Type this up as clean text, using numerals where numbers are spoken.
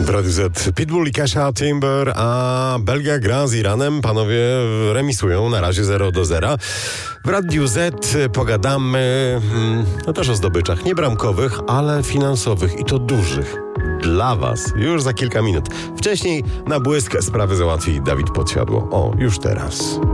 W Radiu Z Pitbull i Kesha Timber, a Belgia gra z Iranem. Panowie remisują na razie 0-0. W Radiu Z pogadamy też o zdobyczach, nie bramkowych, ale finansowych i to dużych. Dla Was już za kilka minut. Wcześniej na błysk sprawy załatwi Dawid Podsiadło. O, już teraz.